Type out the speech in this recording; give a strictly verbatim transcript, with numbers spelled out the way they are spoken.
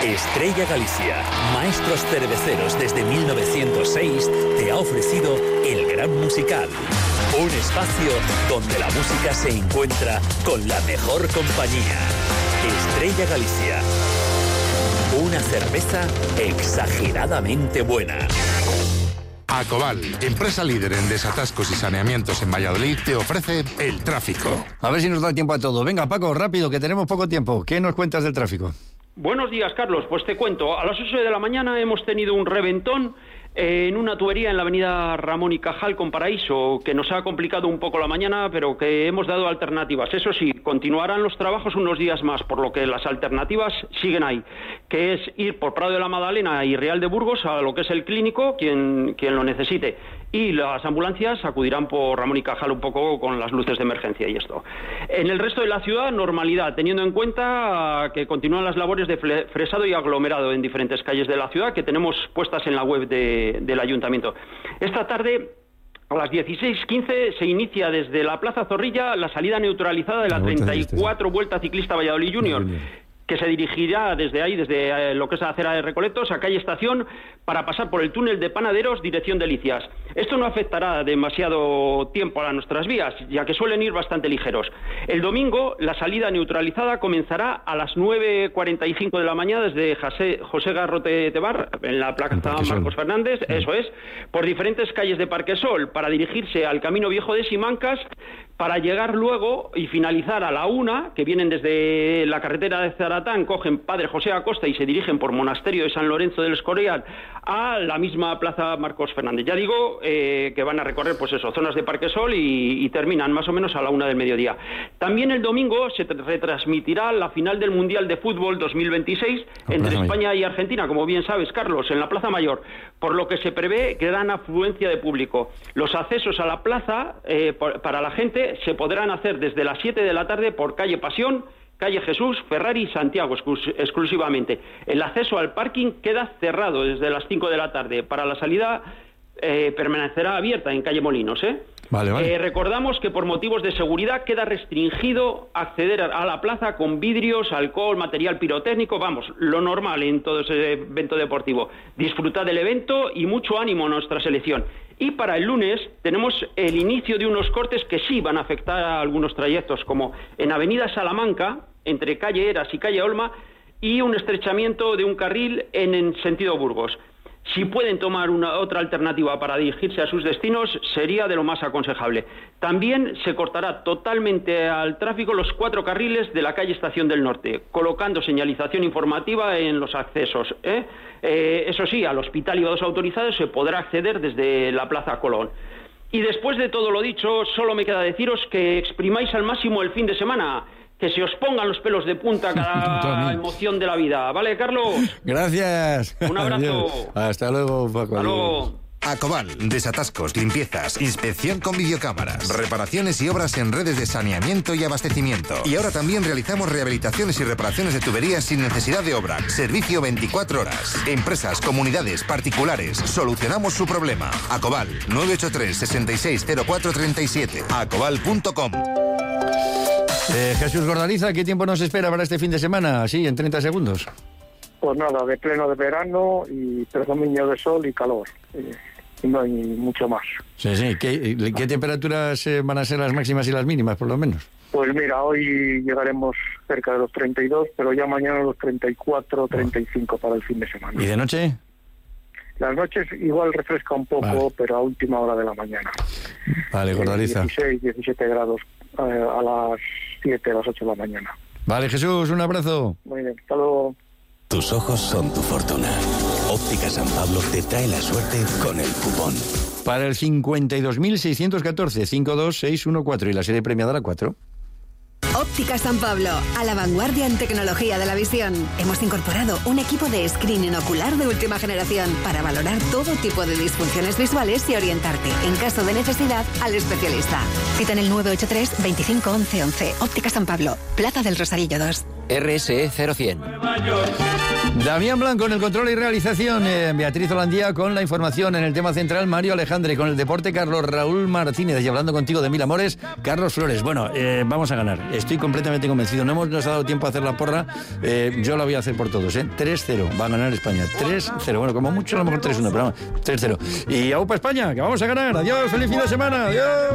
Estrella Galicia, maestros cerveceros desde mil novecientos seis, te ha ofrecido El Gran Musical. Un espacio donde la música se encuentra con la mejor compañía. Estrella Galicia. Una cerveza exageradamente buena. Acobal, empresa líder en desatascos y saneamientos en Valladolid, te ofrece el tráfico. A ver si nos da tiempo a todo. Venga, Paco, rápido, que tenemos poco tiempo. ¿Qué nos cuentas del tráfico? Buenos días, Carlos. Pues te cuento. A las ocho de la mañana hemos tenido un reventón en una tubería en la avenida Ramón y Cajal con Paraíso, que nos ha complicado un poco la mañana, pero que hemos dado alternativas. Eso sí, continuarán los trabajos unos días más, por lo que las alternativas siguen ahí, que es ir por Prado de la Madalena y Real de Burgos a lo que es el clínico, quien, quien lo necesite. Y las ambulancias acudirán por Ramón y Cajal un poco con las luces de emergencia y esto. En el resto de la ciudad, normalidad, teniendo en cuenta que continúan las labores de fresado y aglomerado en diferentes calles de la ciudad, que tenemos puestas en la web de, del Ayuntamiento. Esta tarde, a las dieciséis quince, se inicia desde la Plaza Zorrilla la salida neutralizada de la treinta y cuatro Vuelta Ciclista Valladolid Junior, que se dirigirá desde ahí, desde eh, lo que es la acera de Recoletos, a calle Estación, para pasar por el túnel de Panaderos, dirección Delicias. Esto no afectará demasiado tiempo a nuestras vías, ya que suelen ir bastante ligeros. El domingo, la salida neutralizada comenzará a las nueve cuarenta y cinco de la mañana desde José, José Garrote Tebar, en la plaza Marcos Fernández, sí. Eso es, por diferentes calles de Parquesol, para dirigirse al Camino Viejo de Simancas, para llegar luego y finalizar a la una, que vienen desde la carretera de Zaratán, cogen Padre José Acosta y se dirigen por Monasterio de San Lorenzo del Escorial a la misma plaza Marcos Fernández. Ya digo eh, que van a recorrer, pues eso, zonas de Parquesol y, y terminan más o menos a la una del mediodía. También el domingo se retransmitirá la final del Mundial de Fútbol dos mil veintiséis entre España y Argentina, como bien sabes, Carlos, en la Plaza Mayor, por lo que se prevé gran afluencia de público. Los accesos a la plaza eh, por, para la gente se podrán hacer desde las siete de la tarde por calle Pasión, calle Jesús, Ferrari y Santiago exclusivamente. El acceso al parking queda cerrado desde las cinco de la tarde. Para la salida eh, permanecerá abierta en calle Molinos, ¿eh? Vale, vale. Eh, recordamos que por motivos de seguridad queda restringido acceder a la plaza con vidrios, alcohol, material pirotécnico, vamos, lo normal en todo ese evento deportivo. Disfrutad del evento y mucho ánimo a nuestra selección. Y para el lunes tenemos el inicio de unos cortes que sí van a afectar a algunos trayectos, como en Avenida Salamanca, entre calle Eras y calle Olma, y un estrechamiento de un carril en, en sentido Burgos. Si pueden tomar una otra alternativa para dirigirse a sus destinos, sería de lo más aconsejable. También se cortará totalmente al tráfico los cuatro carriles de la calle Estación del Norte, colocando señalización informativa en los accesos, ¿eh? Eh, eso sí, al hospital y a dos autorizados se podrá acceder desde la Plaza Colón. Y después de todo lo dicho, solo me queda deciros que exprimáis al máximo el fin de semana, que se os pongan los pelos de punta cada emoción de la vida. ¿Vale, Carlos? Gracias. Un abrazo. Adiós. Hasta luego, Paco. Hasta luego. Acobal, desatascos, limpiezas, inspección con videocámaras, reparaciones y obras en redes de saneamiento y abastecimiento. Y ahora también realizamos rehabilitaciones y reparaciones de tuberías sin necesidad de obra. Servicio veinticuatro horas. Empresas, comunidades, particulares. Solucionamos su problema. Acobal, nueve ocho tres, sesenta y seis cero cuatro treinta y siete. acobal punto com. Eh, Jesús Gordaliza, ¿qué tiempo nos espera para este fin de semana? Así, en treinta segundos. Pues nada, de pleno de verano y predominio de sol y calor. Eh, y no hay mucho más. Sí, sí. ¿Qué, qué temperaturas eh, van a ser las máximas y las mínimas, por lo menos? Pues mira, hoy llegaremos cerca de los treinta y dos, pero ya mañana los treinta y cuatro, treinta y cinco para el fin de semana. ¿Y de noche? Las noches igual refresca un poco, vale, pero a última hora de la mañana. Vale, Gordaliza. dieciséis, diecisiete grados eh, a las siete, a las ocho de la mañana. Vale, Jesús, un abrazo. Muy bien, hasta luego. Tus ojos son tu fortuna. Óptica San Pablo te trae la suerte con el cupón. Para el cincuenta y dos mil seiscientos catorce, cinco dos seis uno cuatro y la serie premiada la cuatro. Óptica San Pablo, a la vanguardia en tecnología de la visión. Hemos incorporado un equipo de screening ocular de última generación para valorar todo tipo de disfunciones visuales y orientarte, en caso de necesidad, al especialista. Cita en el nueve ocho tres, veinticinco, once, once. Óptica San Pablo, Plaza del Rosarillo dos. R S E cero cien. Damián Blanco en el control y realización, eh, Beatriz Holandía con la información en el tema central, Mario Alejandre con el deporte, Carlos Raúl Martínez, y hablando contigo de mil amores, Carlos Flores. Bueno, eh, vamos a ganar, estoy completamente convencido, no hemos, nos ha dado tiempo a hacer la porra, eh, yo la voy a hacer por todos, ¿eh? tres cero, va a ganar España, tres cero, bueno, como mucho a lo mejor tres uno, pero vamos, tres cero. Y aupa España, que vamos a ganar, adiós, feliz fin de semana, adiós.